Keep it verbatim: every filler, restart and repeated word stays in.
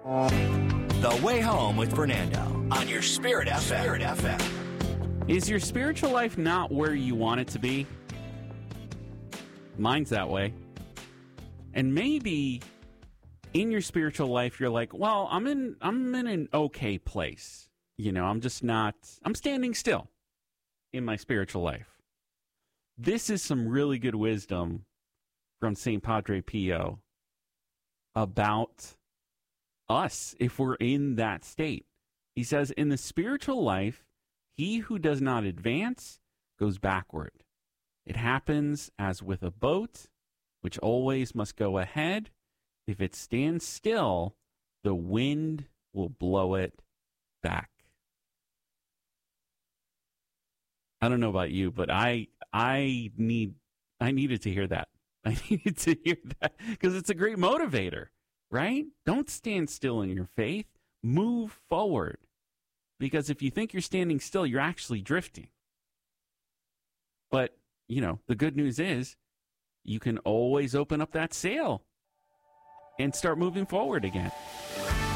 The Way Home with Fernando on your Spirit F M. Spirit F M. Is your spiritual life not where you want it to be? Mine's that way. And maybe in your spiritual life, you're like, well, I'm in, I'm in an okay place. You know, I'm just not, I'm standing still in my spiritual life. This is some really good wisdom from Saint Padre Pio about us if we're in that state. He says, in the spiritual life, he who does not advance goes backward. It happens as with a boat, which always must go ahead. If it stands still, the wind will blow it back. I don't know about you, but I I need I needed to hear that. I needed to hear that because it's a great motivator, right? Don't stand still in your faith. Move forward. Because if you think you're standing still, you're actually drifting. But, you know, the good news is you can always open up that sail and start moving forward again.